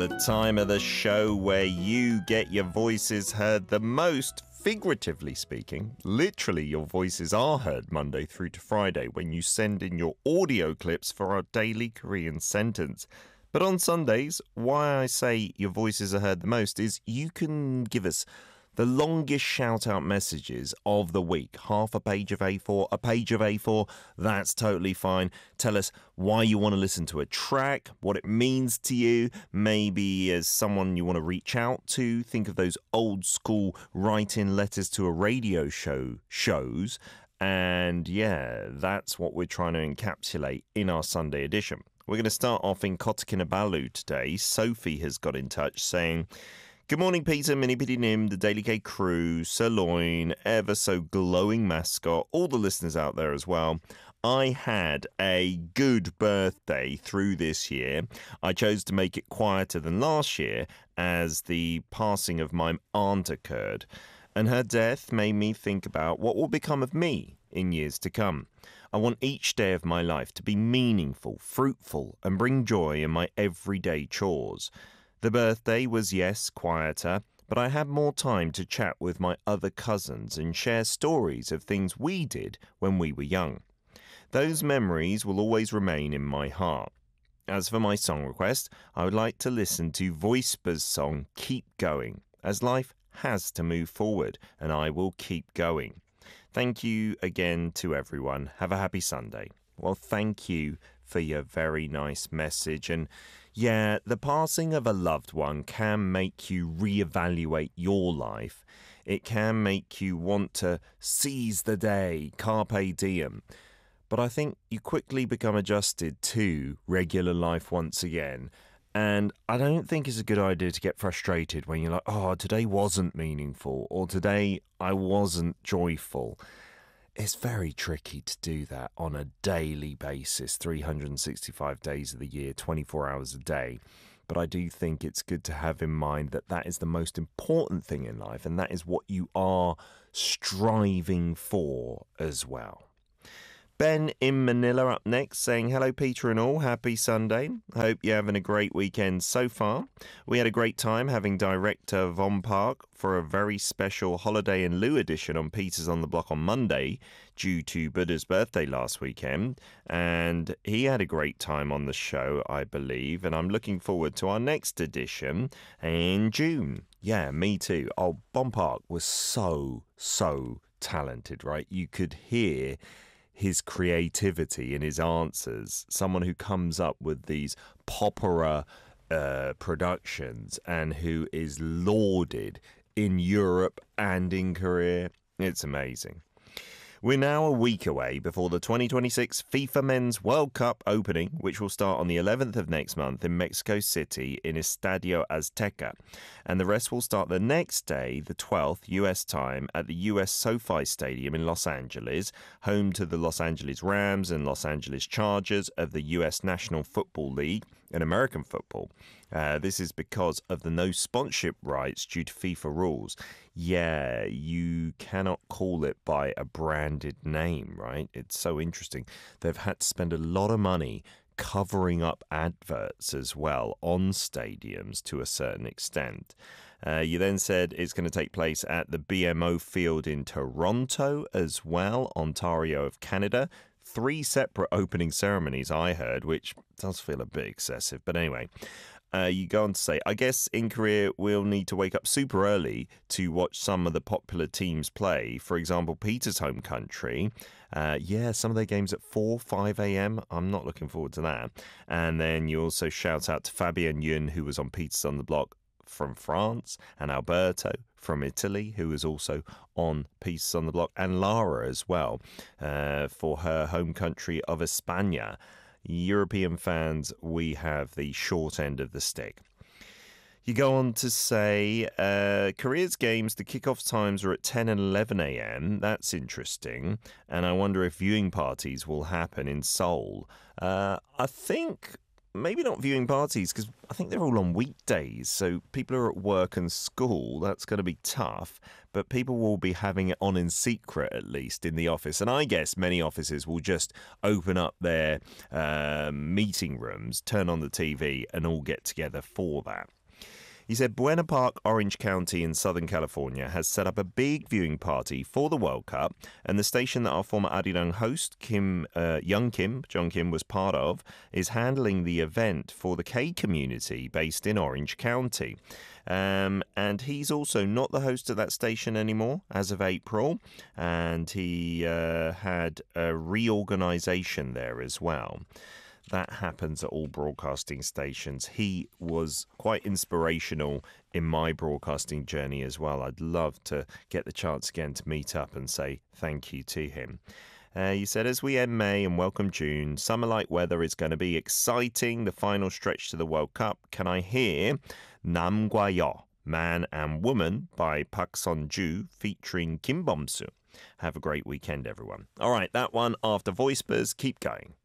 the time of the show where you get your voices heard the most, figuratively speaking. Literally, your voices are heard Monday through to Friday when you send in your audio clips for our daily Korean sentence. But on Sundays, why I say your voices are heard the most is you can give us the longest shout-out messages of the week. Half a page of A4, a page of A4, that's totally fine. Tell us why you want to listen to a track, what it means to you, maybe as someone you want to reach out to. Think of those old-school write-in letters to a radio shows. And yeah, that's what we're trying to encapsulate in our Sunday edition. We're going to start off in Kotakinabalu today. Sophie has got in touch saying, "Good morning, Peter, Mini Pity Nim, the Daily K crew, Sirloin, ever so glowing mascot, all the listeners out there as well. I had a good birthday through this year. I chose to make it quieter than last year as the passing of my aunt occurred. And her death made me think about what will become of me in years to come. I want each day of my life to be meaningful, fruitful, and bring joy in my everyday chores. The birthday was, yes, quieter, but I had more time to chat with my other cousins and share stories of things we did when we were young. Those memories will always remain in my heart. As for my song request, I would like to listen to Voicepa's song Keep Going, as life has to move forward, and I will keep going. Thank you again to everyone. Have a happy Sunday." Well, thank you for your very nice message. And yeah, the passing of a loved one can make you reevaluate your life. It can make you want to seize the day, carpe diem. But I think you quickly become adjusted to regular life once again. And I don't think it's a good idea to get frustrated when you're like, oh, today wasn't meaningful, or today I wasn't joyful. It's very tricky to do that on a daily basis, 365 days of the year, 24 hours a day. But I do think it's good to have in mind that that is the most important thing in life, and that is what you are striving for as well. Ben in Manila up next saying, "Hello Peter and all, happy Sunday. Hope you're having a great weekend so far. We had a great time having director Von Park for a very special Holiday in Lieu edition on Peter's on the Block on Monday due to Buddha's birthday last weekend. And he had a great time on the show, I believe. And I'm looking forward to our next edition in June." Yeah, me too. Oh, Von Park was so talented, right? You could hear his creativity in his answers. Someone who comes up with these popera productions and who is lauded in Europe and in Korea. It's amazing. We're now a week away before the 2026 FIFA Men's World Cup opening, which will start on the 11th of next month in Mexico City in Estadio Azteca. And the rest will start the next day, the 12th, US time, at the US SoFi Stadium in Los Angeles, home to the Los Angeles Rams and Los Angeles Chargers of the US National Football League and American football. This is because of the no sponsorship rights due to FIFA rules. Yeah, you cannot call it by a branded name, right? It's so interesting. They've had to spend a lot of money covering up adverts as well on stadiums to a certain extent. You then said it's going to take place at the BMO Field in Toronto as well, Ontario of Canada. 3 separate opening ceremonies, I heard, which does feel a bit excessive. But anyway, you go on to say, "I guess in Korea we'll need to wake up super early to watch some of the popular teams play. For example, Peter's home country. Some of their games at 4, 5 a.m. I'm not looking forward to that." And then you also shout out to Fabian Yun, who was on Peter's on the Block from France, and Alberto from Italy, who was also on Peter's on the Block, and Lara as well, for her home country of España. European fans, we have the short end of the stick. You go on to say, Korea's games, the kickoff times are at 10 and 11 a.m. That's interesting. And I wonder if viewing parties will happen in Seoul. I think maybe not viewing parties because I think they're all on weekdays. So people are at work and school. That's going to be tough. But people will be having it on in secret, at least in the office. And I guess many offices will just open up their meeting rooms, turn on the TV, and all get together for that. He said Buena Park, Orange County in Southern California has set up a big viewing party for the World Cup, and the station that our former Arirang host, John Kim was part of, is handling the event for the K community based in Orange County. And he's also not the host of that station anymore as of April, and he had a reorganization there as well. That happens at all broadcasting stations. He was quite inspirational in my broadcasting journey as well. I'd love to get the chance again to meet up and say thank you to him. He said, as we end May and welcome June, summer-like weather is going to be exciting. The final stretch to the World Cup. Can I hear 남과 여, Man and Woman by Park Sun-ju featuring Kim Bom-soo? Have a great weekend, everyone. All right, that one after Voicebuzz. Keep going.